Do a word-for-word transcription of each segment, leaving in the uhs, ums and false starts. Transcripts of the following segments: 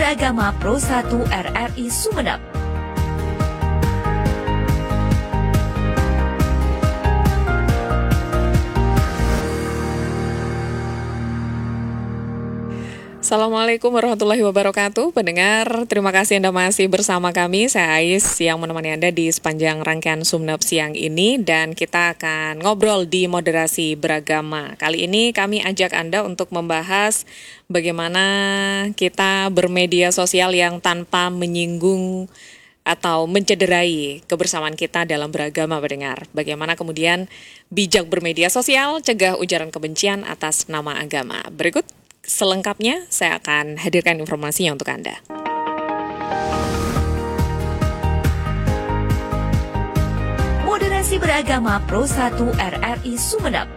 Beragama Pro satu R R I Sumeneb. Assalamualaikum warahmatullahi wabarakatuh. Pendengar, terima kasih Anda masih bersama kami. Saya Ais yang menemani Anda di sepanjang rangkaian Sumeneb siang ini. Dan kita akan ngobrol di moderasi beragama. Kali ini kami ajak Anda untuk membahas bagaimana kita bermedia sosial yang tanpa menyinggung atau mencederai kebersamaan kita dalam beragama, pendengar. Bagaimana kemudian bijak bermedia sosial, cegah ujaran kebencian atas nama agama. Berikut selengkapnya saya akan hadirkan informasinya untuk Anda. Moderasi beragama Pro satu R R I Sumeneb.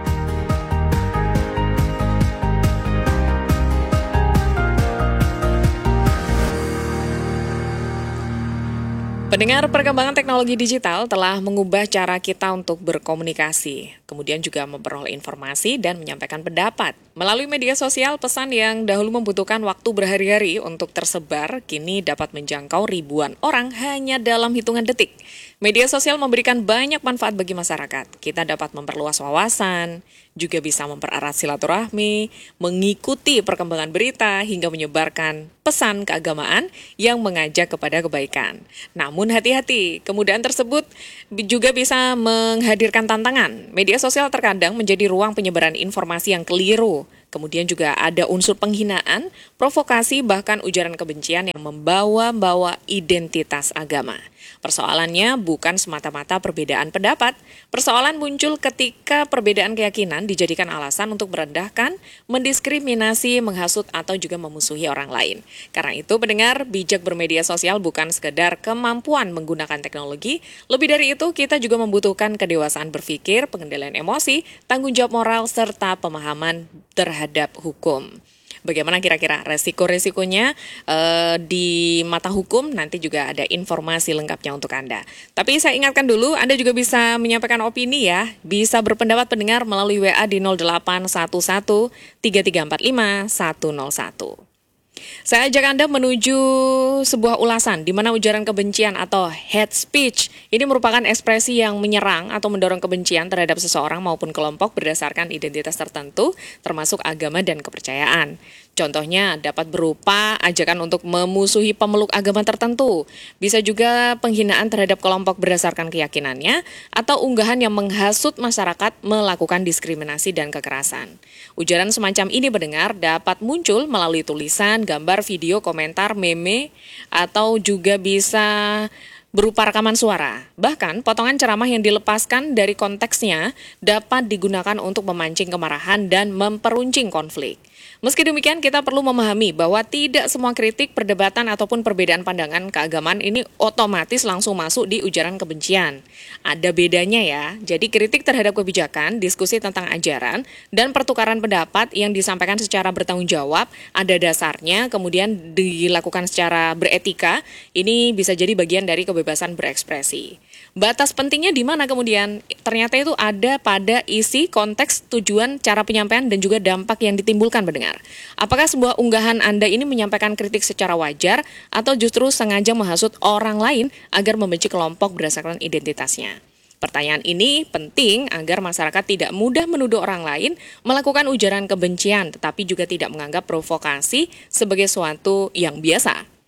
Pendengar, perkembangan teknologi digital telah mengubah cara kita untuk berkomunikasi, kemudian juga memperoleh informasi dan menyampaikan pendapat. Melalui media sosial, pesan yang dahulu membutuhkan waktu berhari-hari untuk tersebar, kini dapat menjangkau ribuan orang hanya dalam hitungan detik. Media sosial memberikan banyak manfaat bagi masyarakat. Kita dapat memperluas wawasan, juga bisa mempererat silaturahmi, mengikuti perkembangan berita, hingga menyebarkan pesan keagamaan yang mengajak kepada kebaikan. Namun hati-hati, kemudahan tersebut juga bisa menghadirkan tantangan. Media sosial terkadang menjadi ruang penyebaran informasi yang keliru. Kemudian juga ada unsur penghinaan, provokasi, bahkan ujaran kebencian yang membawa-bawa identitas agama. Persoalannya bukan semata-mata perbedaan pendapat. Persoalan muncul ketika perbedaan keyakinan dijadikan alasan untuk merendahkan, mendiskriminasi, menghasut, atau juga memusuhi orang lain. Karena itu, pendengar, bijak bermedia sosial bukan sekedar kemampuan menggunakan teknologi. Lebih dari itu, kita juga membutuhkan kedewasaan berpikir, pengendalian emosi, tanggung jawab moral, serta pemahaman terhadap hukum. Bagaimana kira-kira resiko-resikonya uh, di mata hukum, nanti juga ada informasi lengkapnya untuk Anda. Tapi saya ingatkan dulu, Anda juga bisa menyampaikan opini ya, bisa berpendapat pendengar melalui W A di nol delapan satu satu tiga tiga empat lima satu nol satu. Saya ajak Anda menuju sebuah ulasan di mana ujaran kebencian atau hate speech ini merupakan ekspresi yang menyerang atau mendorong kebencian terhadap seseorang maupun kelompok berdasarkan identitas tertentu, termasuk agama dan kepercayaan. Contohnya dapat berupa ajakan untuk memusuhi pemeluk agama tertentu, bisa juga penghinaan terhadap kelompok berdasarkan keyakinannya, atau unggahan yang menghasut masyarakat melakukan diskriminasi dan kekerasan. Ujaran semacam ini pendengar dapat muncul melalui tulisan, gambar, video, komentar, meme, atau juga bisa berupa rekaman suara. Bahkan, potongan ceramah yang dilepaskan dari konteksnya dapat digunakan untuk memancing kemarahan dan memperuncing konflik. Meski demikian, kita perlu memahami bahwa tidak semua kritik, perdebatan, ataupun perbedaan pandangan keagamaan ini otomatis langsung masuk di ujaran kebencian. Ada bedanya ya, jadi kritik terhadap kebijakan, diskusi tentang ajaran, dan pertukaran pendapat yang disampaikan secara bertanggung jawab, ada dasarnya, kemudian dilakukan secara beretika, ini bisa jadi bagian dari kebebasan berekspresi. Batas pentingnya di mana kemudian? Ternyata itu ada pada isi, konteks, tujuan, cara penyampaian, dan juga dampak yang ditimbulkan pendengar. Apakah sebuah unggahan Anda ini menyampaikan kritik secara wajar atau justru sengaja menghasut orang lain agar membenci kelompok berdasarkan identitasnya? Pertanyaan ini penting agar masyarakat tidak mudah menuduh orang lain melakukan ujaran kebencian, tetapi juga tidak menganggap provokasi sebagai suatu yang biasa.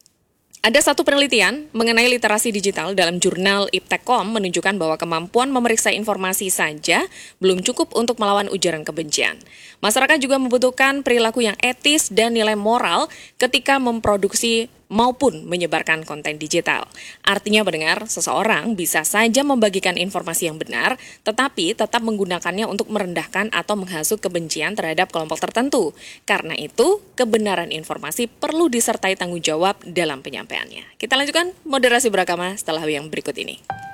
Ada satu penelitian mengenai literasi digital dalam jurnal iptek titik com menunjukkan bahwa kemampuan memeriksa informasi saja belum cukup untuk melawan ujaran kebencian. Masyarakat juga membutuhkan perilaku yang etis dan nilai moral ketika memproduksi maupun menyebarkan konten digital. Artinya pendengar, seseorang bisa saja membagikan informasi yang benar, tetapi tetap menggunakannya untuk merendahkan atau menghasut kebencian terhadap kelompok tertentu. Karena itu, kebenaran informasi perlu disertai tanggung jawab dalam penyampaiannya. Kita lanjutkan moderasi beragama setelah yang berikut ini.